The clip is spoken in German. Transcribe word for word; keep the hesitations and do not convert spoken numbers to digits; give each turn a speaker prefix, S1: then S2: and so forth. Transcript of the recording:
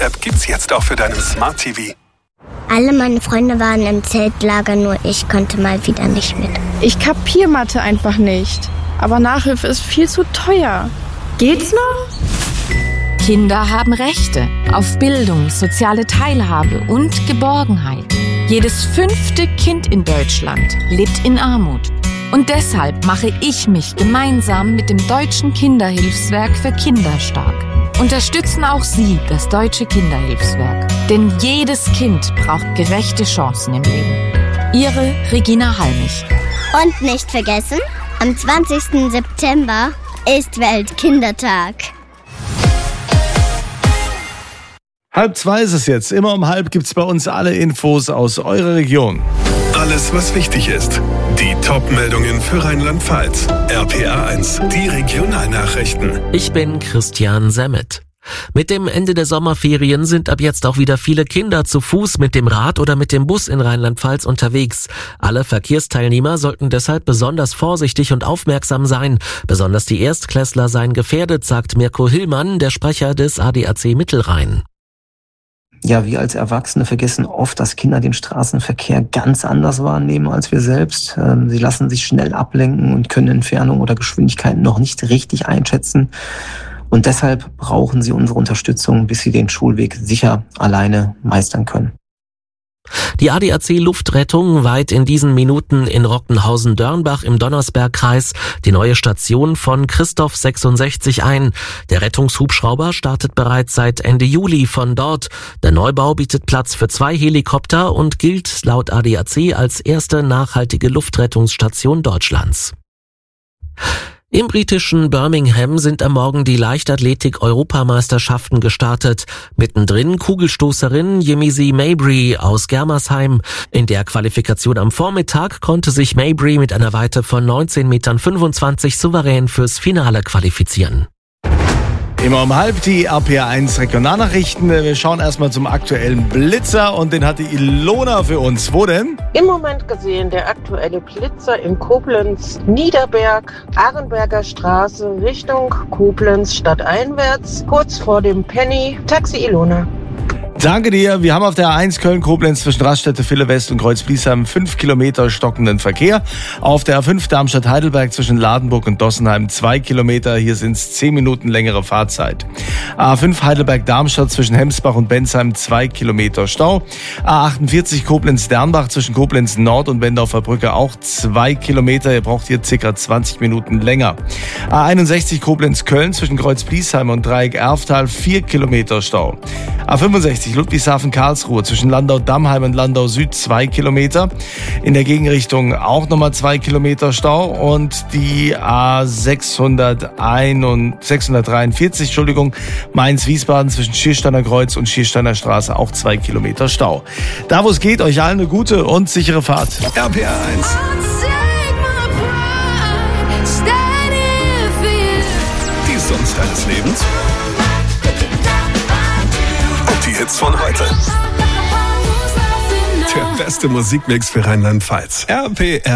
S1: App gibt's jetzt auch für deinen Smart T V.
S2: Alle meine Freunde waren im Zeltlager, nur ich konnte mal wieder nicht mit.
S3: Ich kapier Mathe einfach nicht. Aber Nachhilfe ist viel zu teuer. Geht's noch?
S4: Kinder haben Rechte auf Bildung, soziale Teilhabe und Geborgenheit. Jedes fünfte Kind in Deutschland lebt in Armut. Und deshalb mache ich mich gemeinsam mit dem Deutschen Kinderhilfswerk für Kinder stark. Unterstützen auch Sie das Deutsche Kinderhilfswerk. Denn jedes Kind braucht gerechte Chancen im Leben. Ihre Regina Halmich.
S2: Und nicht vergessen, am zwanzigsten September ist Weltkindertag.
S5: Halb zwei ist es jetzt. Immer um halb gibt's bei uns alle Infos aus eurer Region.
S1: Alles, was wichtig ist. Die Top-Meldungen für Rheinland-Pfalz. R P R eins, die Regionalnachrichten.
S6: Ich bin Christian Semmet. Mit dem Ende der Sommerferien sind ab jetzt auch wieder viele Kinder zu Fuß, mit dem Rad oder mit dem Bus in Rheinland-Pfalz unterwegs. Alle Verkehrsteilnehmer sollten deshalb besonders vorsichtig und aufmerksam sein. Besonders die Erstklässler seien gefährdet, sagt Mirko Hillmann, der Sprecher des A D A C Mittelrhein.
S7: Ja, wir als Erwachsene vergessen oft, dass Kinder den Straßenverkehr ganz anders wahrnehmen als wir selbst. Sie lassen sich schnell ablenken und können Entfernung oder Geschwindigkeiten noch nicht richtig einschätzen. Und deshalb brauchen sie unsere Unterstützung, bis sie den Schulweg sicher alleine meistern können.
S6: Die A D A C Luftrettung weiht in diesen Minuten in Rockenhausen-Dörnbach im Donnersbergkreis die neue Station von Christoph sechsundsechzig ein. Der Rettungshubschrauber startet bereits seit Ende Juli von dort. Der Neubau bietet Platz für zwei Helikopter und gilt laut A D A C als erste nachhaltige Luftrettungsstation Deutschlands. Im britischen Birmingham sind am Morgen die Leichtathletik-Europameisterschaften gestartet. Mittendrin Kugelstoßerin Yemisi Mabry aus Germersheim. In der Qualifikation am Vormittag konnte sich Mabry mit einer Weite von neunzehn Komma fünfundzwanzig Metern souverän fürs Finale qualifizieren.
S5: Immer um halb die R P R eins Regionalnachrichten. Wir schauen erstmal zum aktuellen Blitzer und den hat die Ilona für uns. Wo denn?
S8: Im Moment gesehen der aktuelle Blitzer in Koblenz, Niederberg, Arenberger Straße Richtung Koblenz stadteinwärts, kurz vor dem Penny. Taxi Ilona.
S5: Danke dir. Wir haben auf der A eins Köln-Koblenz zwischen Raststätte Ville West und Kreuz-Bliesheim fünf Kilometer stockenden Verkehr. Auf der A fünf Darmstadt-Heidelberg zwischen Ladenburg und Dossenheim zwei Kilometer. Hier sind es zehn Minuten längere Fahrzeit. A fünf Heidelberg-Darmstadt zwischen Hemsbach und Bensheim zwei Kilometer Stau. A achtundvierzig Koblenz-Dernbach zwischen Koblenz Nord und Bendorfer Brücke auch zwei Kilometer. Ihr braucht hier circa zwanzig Minuten länger. A einundsechzig Koblenz-Köln zwischen Kreuz-Bliesheim und Dreieck Erftal vier Kilometer Stau. A fünfundsechzig Ludwigshafen-Karlsruhe zwischen Landau-Dammheim und Landau Süd zwei Kilometer. In der Gegenrichtung auch nochmal zwei Kilometer Stau. Und die A sechshunderteins und sechshundertdreiundvierzig, Entschuldigung, Mainz-Wiesbaden zwischen Schiersteiner Kreuz und Schiersteiner Straße auch zwei Kilometer Stau. Da wo es geht, euch allen eine gute und sichere Fahrt.
S1: R P R eins. Die Songs deines Lebens. Die Hits von heute. Der beste Musikmix für Rheinland-Pfalz. R P R